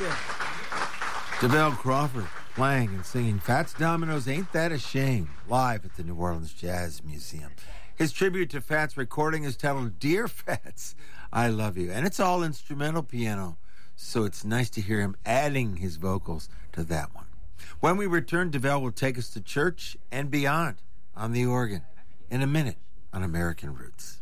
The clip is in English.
Devell Crawford playing and singing Fats Domino's Ain't That a Shame live at the New Orleans Jazz Museum. His tribute to Fats recording is titled Dear Fats, I Love You. And it's all instrumental piano, so it's nice to hear him adding his vocals to that one. When we return, Devell will take us to church and beyond on the organ in a minute on American Roots.